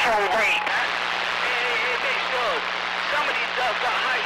control rate. Hey, make sure some of these ducks got high